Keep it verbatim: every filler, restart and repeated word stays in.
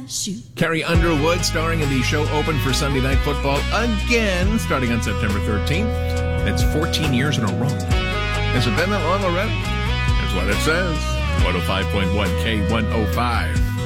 parachute. Carrie Underwood starring in the show Open for Sunday Night Football again, starting on September thirteenth. That's fourteen years in a row. Has it been that long already? That's what it says. one oh five point one K one oh five.